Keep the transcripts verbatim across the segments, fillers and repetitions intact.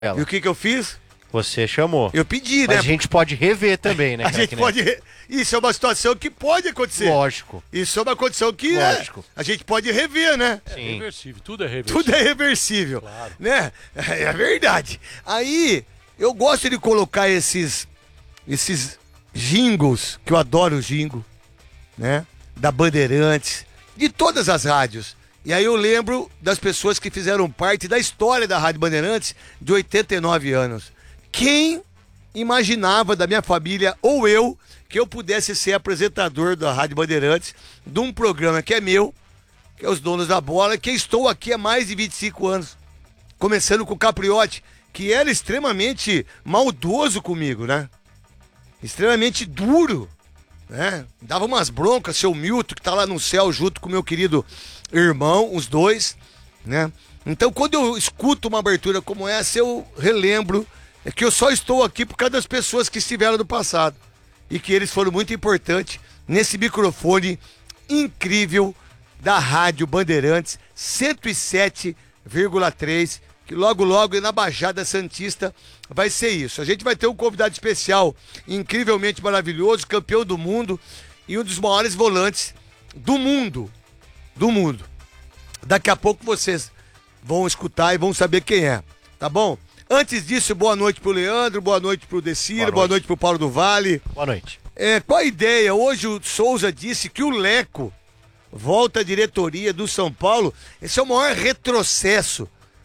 ela. E o que que eu fiz? Você chamou. Eu pedi, Mas né? a gente pode rever também, né? A gente pode... Re... Isso é uma situação que pode acontecer. Lógico. Isso é uma condição que Lógico. É... a gente pode rever, né? É Sim. reversível, tudo é reversível. Tudo é reversível, Claro. né? É verdade. Aí, eu gosto de colocar esses, esses jingles, que eu adoro o jingle, né? Da Bandeirantes, de todas as rádios. E aí eu lembro das pessoas que fizeram parte da história da Rádio Bandeirantes de oitenta e nove anos. Quem imaginava da minha família, ou eu, que eu pudesse ser apresentador da Rádio Bandeirantes, de um programa que é meu, que é Os Donos da Bola, que estou aqui há mais de vinte e cinco anos. Começando com o Capriotti, que era extremamente maldoso comigo, né? Extremamente duro, né? Dava umas broncas, seu Milton, que tá lá no céu junto com meu querido irmão, os dois, né? Então, quando eu escuto uma abertura como essa, eu relembro que eu só estou aqui por causa das pessoas que estiveram no passado e que eles foram muito importantes nesse microfone incrível da Rádio Bandeirantes cento e sete vírgula três, que logo logo na Baixada Santista vai ser isso. A gente vai ter um convidado especial, incrivelmente maravilhoso, campeão do mundo e um dos maiores volantes do mundo, do mundo. Daqui a pouco vocês vão escutar e vão saber quem é, tá bom? Antes disso, boa noite pro Leandro, boa noite pro Deciro, boa, boa noite pro Paulo do Vale. Boa noite. É, qual a ideia? Hoje o Souza disse que o Leco volta à diretoria do São Paulo. Esse é o maior retrocesso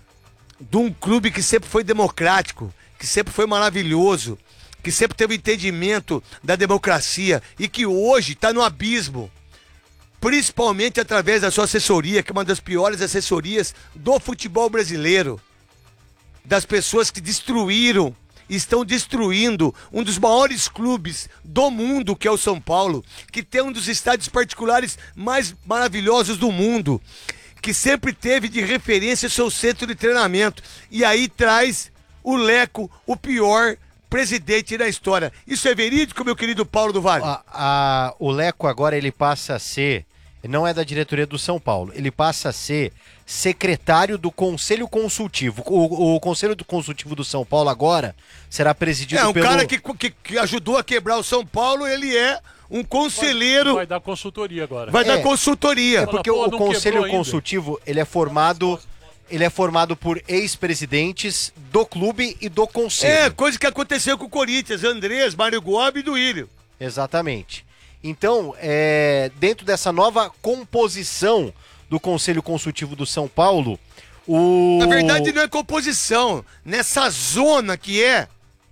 de um clube que sempre foi democrático, que sempre foi maravilhoso, que sempre teve entendimento da democracia e que hoje está no abismo. Principalmente através da sua assessoria, que é uma das piores assessorias do futebol brasileiro. Das pessoas que destruíram, estão destruindo um dos maiores clubes do mundo, que é o São Paulo, que tem um dos estádios particulares mais maravilhosos do mundo, que sempre teve de referência o seu centro de treinamento. E aí traz o Leco, o pior presidente da história. Isso é verídico, meu querido Paulo do Vale? A, a, o Leco agora ele passa a ser, não é da diretoria do São Paulo, ele passa a ser secretário do Conselho Consultivo. O, o Conselho Consultivo do São Paulo agora será presidido é, um pelo... cara que, que, que ajudou a quebrar o São Paulo, ele é um conselheiro... Vai, vai dar consultoria agora. Vai É. dar consultoria. É porque Pô, o não Conselho quebrou Consultivo, ele é formado... Ele é formado por ex-presidentes do clube e do conselho. É, coisa que aconteceu com o Corinthians, Andrés, Mário Gobi e do Ilho. Exatamente. Então, é, dentro dessa nova composição do Conselho Consultivo do São Paulo, o... Na verdade não é composição, nessa zona que é...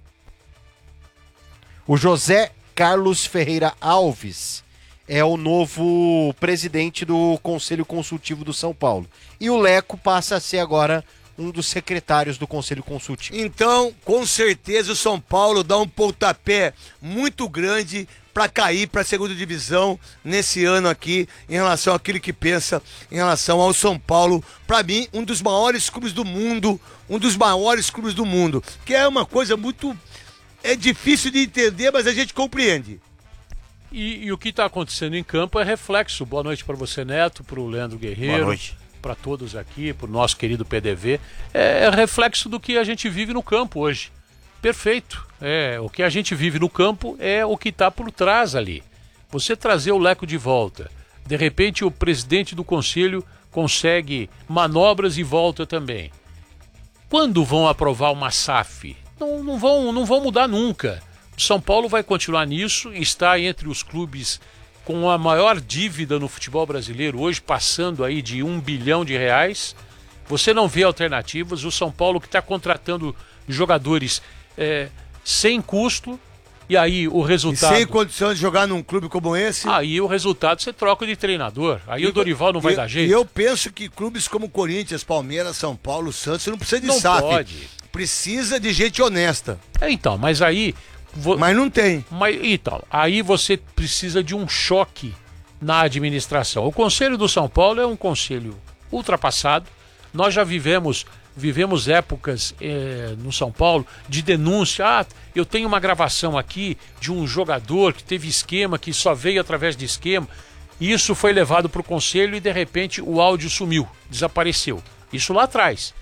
O José Carlos Ferreira Alves é o novo presidente do Conselho Consultivo do São Paulo. E o Leco passa a ser agora um dos secretários do Conselho Consultivo. Então, com certeza o São Paulo dá um pontapé muito grande para cair para a segunda divisão nesse ano aqui, em relação àquilo que pensa em relação ao São Paulo. Para mim, um dos maiores clubes do mundo, um dos maiores clubes do mundo, que é uma coisa muito... é difícil de entender, mas a gente compreende. E, e o que está acontecendo em campo é reflexo. Boa noite para você, Neto, para o Leandro Guerreiro. Boa noite. Para todos aqui, para o nosso querido P D V. É, é reflexo do que a gente vive no campo hoje. Perfeito. É, o que a gente vive no campo é o que está por trás ali. Você trazer o Leco de volta. De repente o presidente do conselho consegue manobras e volta também. Quando vão aprovar uma S A F? Não, não, vão, não vão mudar nunca. São Paulo vai continuar nisso, está entre os clubes com a maior dívida no futebol brasileiro hoje, passando aí de um bilhão de reais. Você não vê alternativas. O São Paulo que está contratando jogadores é, sem custo, e aí o resultado... E sem condições de jogar num clube como esse... Aí o resultado você troca de treinador. Aí e, o Dorival não vai e, dar jeito. E eu penso que clubes como Corinthians, Palmeiras, São Paulo, Santos, não precisa de Não S A F. pode. Precisa de gente honesta. É, então, mas aí... Vo... Mas não tem. Mas, então, aí você precisa de um choque na administração. O Conselho do São Paulo é um conselho ultrapassado. Nós já vivemos, vivemos épocas eh, no São Paulo de denúncia. Ah, eu tenho uma gravação aqui de um jogador que teve esquema, que só veio através de esquema. Isso foi levado para o conselho e de repente o áudio sumiu, desapareceu. Isso lá atrás.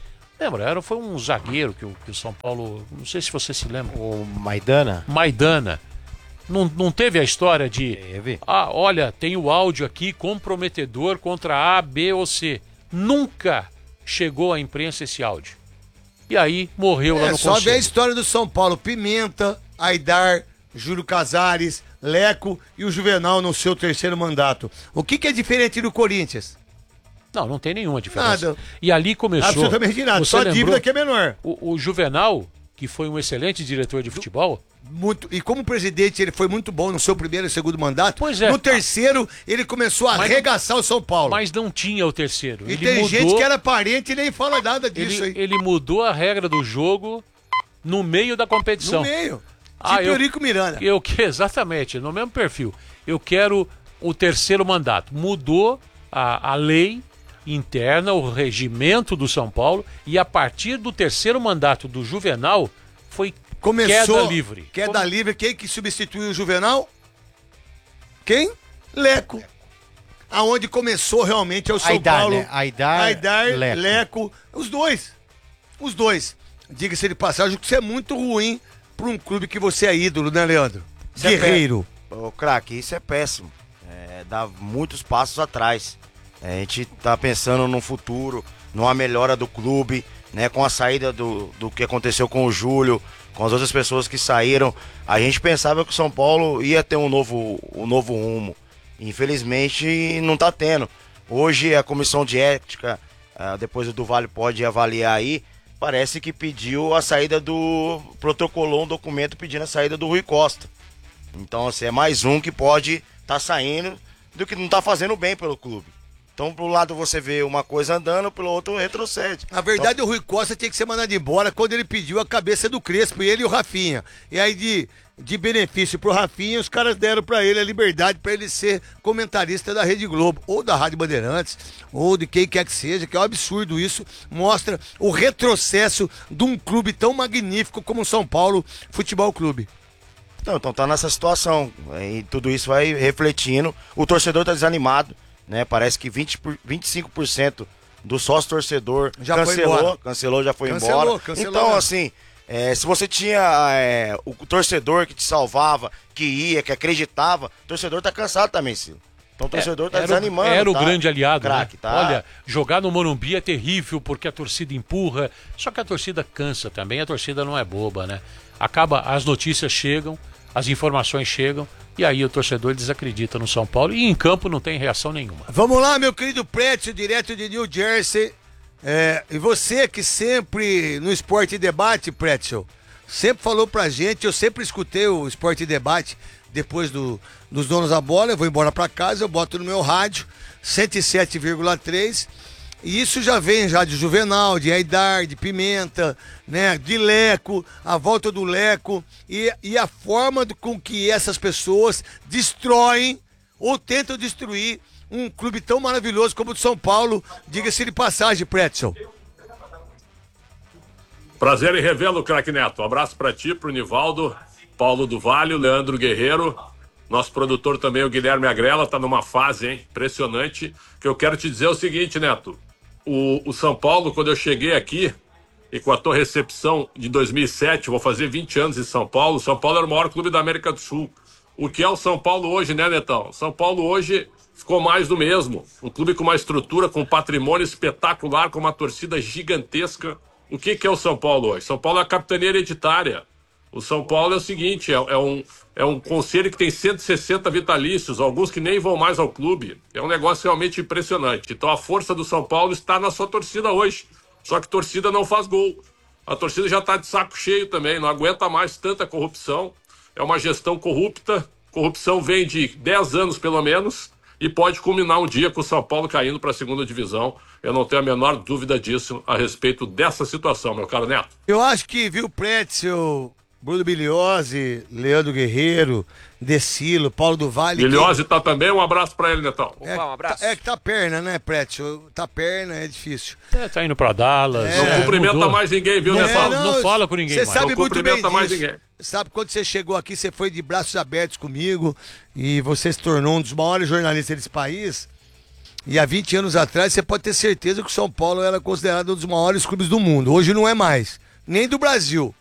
Lembra? Era, foi um zagueiro que o, que o São Paulo... Não sei se você se lembra. O Maidana? Maidana. Não, não teve a história de... Teve. Ah, olha, tem o áudio aqui comprometedor contra A, B ou C. Nunca chegou à imprensa esse áudio. E aí morreu lá É no só conselho. ver a história do São Paulo. Pimenta, Aidar, Júlio Casares, Leco e o Juvenal no seu terceiro mandato. O que, que é diferente do Corinthians? Não, não tem nenhuma diferença. Nada. E ali começou... Absolutamente nada. Você Só a lembrou? dívida que é menor. O, o Juvenal, que foi um excelente diretor de futebol... Muito, e como presidente ele foi muito bom no seu primeiro e segundo mandato. Pois é. No terceiro ele começou a Mas- arregaçar o São Paulo. Mas não tinha o terceiro. e Ele tem mudou, gente que era parente e nem fala nada ele, disso aí. ele mudou a regra do jogo no meio da competição. No meio. Ah, tipo eu- Eurico Miranda. Eu que exatamente, no mesmo perfil. Eu quero o terceiro mandato. Mudou a, a lei interna, o regimento do São Paulo, e a partir do terceiro mandato do Juvenal foi Começou queda livre. Queda Como- livre. Quem que substituiu o Juvenal? Quem? Leco. Aonde começou realmente é o São Aidar, Paulo. né? Aidar, Aidar, Leco. Leco. Os dois. Os dois. Diga-se de passagem que isso é muito ruim para um clube que você é ídolo, né, Leandro? Isso é Guerreiro. Ô, craque, isso é péssimo. É, dá muitos passos atrás. É, a gente tá pensando no futuro, numa melhora do clube, né? Com a saída do, do que aconteceu com o Júlio, com as outras pessoas que saíram. A gente pensava que o São Paulo ia ter um novo, um novo rumo. Infelizmente, não tá tendo. Hoje, a comissão de ética, ah, depois o Duvalio pode avaliar aí, parece que pediu a saída do... protocolou um documento pedindo a saída do Rui Costa. Então, assim, é mais um que pode estar tá saindo do que não tá fazendo bem pelo clube. Então, pro lado você vê uma coisa andando, pelo outro retrocede. Na verdade, o Rui Costa tinha que ser mandado embora quando ele pediu a cabeça do Crespo, ele e o Rafinha. E aí, de, de benefício pro Rafinha, os caras deram pra ele a liberdade pra ele ser comentarista da Rede Globo, ou da Rádio Bandeirantes, ou de quem quer que seja, que é um absurdo isso. Mostra o retrocesso de um clube tão magnífico como o São Paulo Futebol Clube. Então, então tá nessa situação. E tudo isso vai refletindo. O torcedor tá desanimado, né? Parece que vinte por, vinte e cinco por cento do sócio torcedor Já foi cancelou, embora. cancelou, já foi Cancelou, embora. cancelou Então, mesmo. assim, é, se você tinha é, o torcedor que te salvava, que ia, que acreditava, o torcedor tá cansado também, Ciro. Então o torcedor tá era, o- desanimando. Era o tá? grande aliado, Craque, né? tá? Olha, jogar no Morumbi é terrível porque a torcida empurra. Só que a torcida cansa também, a torcida não é boba, né? Acaba, as notícias chegam, as informações chegam, e aí o torcedor desacredita no São Paulo e em campo não tem reação nenhuma. Vamos lá, meu querido Prétio, direto de New Jersey. É, e você que sempre no Esporte Debate, Prétio, sempre falou pra gente, eu sempre escutei o Esporte Debate depois do, dos Donos da Bola, eu vou embora pra casa, eu boto no meu rádio, cento e sete vírgula três, e isso já vem já de Juvenal, de Aidar, de Pimenta, né, de Leco, a volta do Leco, e, e a forma do, com que essas pessoas destroem ou tentam destruir um clube tão maravilhoso como o de São Paulo. Diga-se de passagem, Pretzel. Prazer em revê-lo, craque Neto. Um abraço pra ti, pro Nivaldo, Paulo do Vale, Leandro Guerreiro. Nosso produtor também, o Guilherme Agrela, tá numa fase, hein, impressionante. Que eu quero te dizer é o seguinte, Neto. O, o São Paulo, quando eu cheguei aqui, e com a tua recepção de dois mil e sete, vou fazer vinte anos em São Paulo, São Paulo era o maior clube da América do Sul. O que é o São Paulo hoje, né, Netão? São Paulo hoje ficou mais do mesmo. Um clube com uma estrutura, com um patrimônio espetacular, com uma torcida gigantesca. O que, que é o São Paulo hoje? São Paulo é a capitania hereditária. O São Paulo é o seguinte, é, é, um, é um conselho que tem cento e sessenta vitalícios, alguns que nem vão mais ao clube. É um negócio realmente impressionante. Então a força do São Paulo está na sua torcida hoje. Só que torcida não faz gol. A torcida já está de saco cheio também, não aguenta mais tanta corrupção. É uma gestão corrupta. Corrupção vem de dez anos pelo menos e pode culminar um dia com o São Paulo caindo para a segunda divisão. Eu não tenho a menor dúvida disso a respeito dessa situação, meu caro Neto. Eu acho que, viu, Pretzel, Bruno Biliose, Leandro Guerreiro, Decilo, Paulo do Vale. Biliose tá também, um abraço para ele, Netão. É, Opa, um abraço. é que tá perna, né, Pretzel? Tá perna, é difícil. É, tá indo pra Dallas. É. Não é, cumprimenta mudou. mais ninguém, viu, Não, Netão? fala, não fala com ninguém Você mais. sabe Não muito bem cumprimenta mais disso. ninguém. Sabe, quando você chegou aqui, você foi de braços abertos comigo e você se tornou um dos maiores jornalistas desse país. E há vinte anos atrás, você pode ter certeza que o São Paulo era considerado um dos maiores clubes do mundo. Hoje não é mais. Nem do Brasil.